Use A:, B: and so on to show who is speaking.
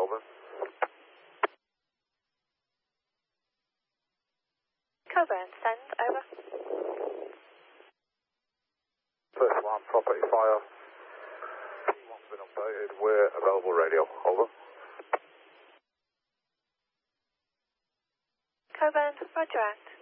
A: over.
B: Coburn, send over.
A: First one, property fire. P1's been updated. We're available radio. Over.
B: Coburn, roger out.